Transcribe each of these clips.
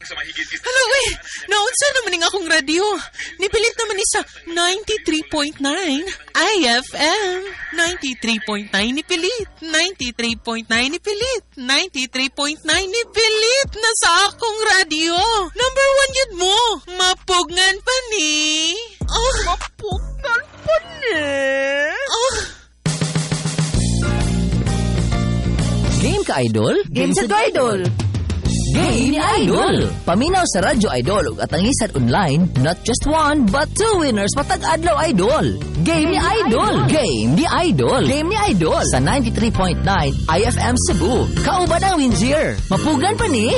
Hala, uy! Naunsa naman nga akong radyo. Nipilit naman ni sa 93.9 IFM. 93.9 nipilit. 93.9 nipilit. 93.9 nipilit na sa akong radyo. Number 1 yun mo. Mapugngan pa ni. Oh. Mapugngan pa ni? Oh. Game ka, Idol? Game sa Idol. Game ni Idol. Paminaw sa Radyo Idol ug atangisan online, not just one, but 2 winners matag adlaw, Idol. Game ni Idol. Game ni Idol. Game ni Idol sa 93.9 IFM Cebu. Kauban ang Windsor. Mapugan pa ni?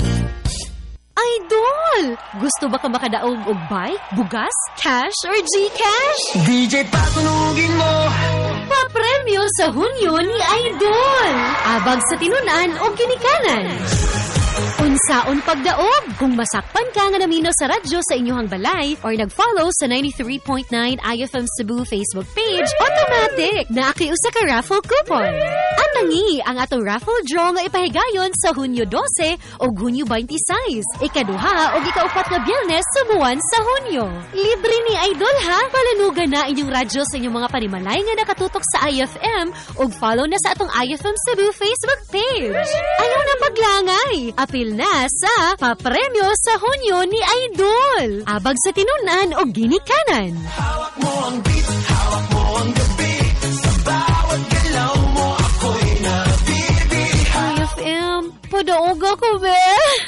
Idol! Gusto ba ka makadaog og bike, bugas, cash, or Gcash? DJ patunugin mo. Papremyo sa Hunyo ni Idol! Abag sa tinunan o ginikanan. Unsaon pagdaog kung masakpan ka nga namino sa radyo sa inyong balay or nag-follow sa 93.9 IFM Cebu Facebook page, automatic na akiusa ka raffle coupon. Ang nangi ang atong raffle draw nga ipahigayon sa Hunyo 12 o Hunyo 26, ikaduha o ikaupat na Biyernes sa buwan sa Hunyo. Libre ni Idol ha, palanugan na inyong radyo sa inyong mga panimalay nga nakatutok sa IFM o follow na sa atong IFM Cebu Facebook page. Ayaw na paglangay! Apil na sa papremyo sa Hunyo ni Idol. Abag sa tinunan o ginikanan. Hawak mo ang beat, hawak mo ang gabi. Sa bawat galaw mo ako'y nabibihag. IFM, padaog ako, be.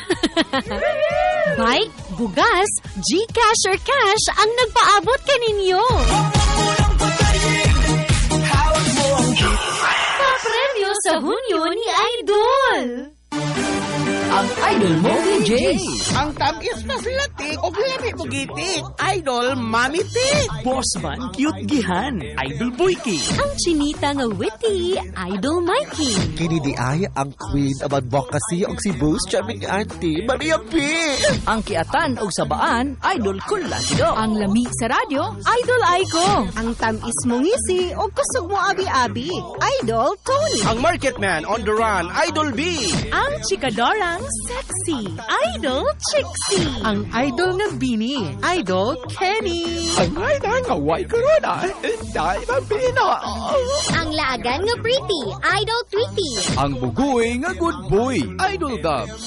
Bike, bugas, Gcash or cash ang nagpaabot kaninyo. Walang patayin, hawak mo ang beat. Papremyo sa Hunyo ni Idol. Ang Idol mo, DJ. Ang tamis na silatik o labi mo gitik. Idol, mamitik. Boss man, cute gihan. Idol Boyki. Ang chinita nga witty, Idol Mikey. Kini di ay ang queen of advocacy og si Bruce Chaming Auntie Maria P. Ang kiatan og sabaan, Idol Culacido. Ang lami sa radyo, Idol Aiko. Ang tamis mo ngisi o kusog mo abi-abi. Idol, Tony. Ang market man on the run, Idol B. Ang chikadorang sexy, Idol Trixie. Ang idol nga Bini, Idol Kenny. Ang idol nga white corona, dahil mabino. Ang laagan nga pretty, Idol Tweety. Ang bugoy nga good boy, Idol Dubs.